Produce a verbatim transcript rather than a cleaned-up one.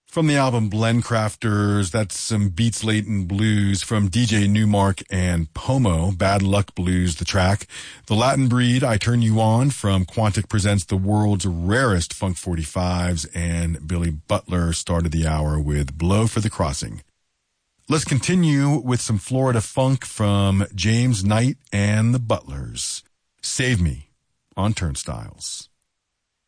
From the album Blend Crafters, that's some Beats Latent blues from D J Newmark and Pomo, Bad Luck Blues, the track. The Latin Breed, I Turn You On, from Quantic presents the world's rarest Funk forty-fives, and Billy Butler started the hour with Blow for the Crossing. Let's continue with some Florida funk from James Knight and the Butlers. Save Me on Turnstiles.